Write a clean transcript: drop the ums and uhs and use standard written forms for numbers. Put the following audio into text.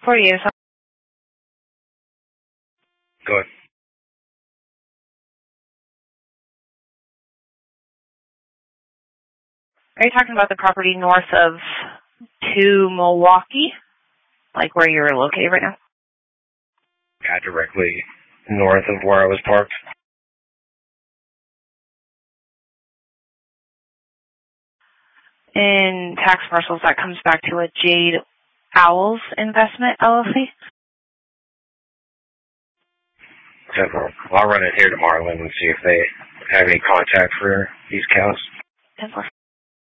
1048 is... Go ahead. Are you talking about the property north of 2 Milwaukee? Like where you're located right now? Yeah, directly north of where I was parked. In tax parcels, that comes back to a Jade Owls Investment, LLC. I'll run it here tomorrow and see if they have any contact for these cows. 10-4.